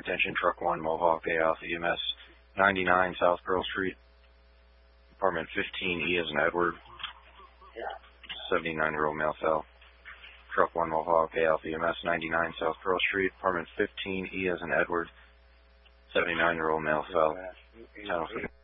Attention, truck 1, Mohawk Bay Alpha EMS, 99 South Pearl Street, apartment 15E as in Edward, 79-year-old male fell. Truck 1, Mohawk Bay Alpha EMS, 99 South Pearl Street, apartment 15E as in Edward, 79-year-old male fell.